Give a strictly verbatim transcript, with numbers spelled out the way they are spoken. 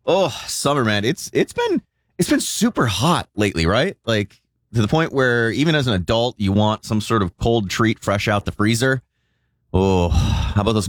Oh, summer, man. It's it's been it's been super hot lately, right? Like to the point where even as an adult, you want some sort of cold treat fresh out the freezer. Oh, how about those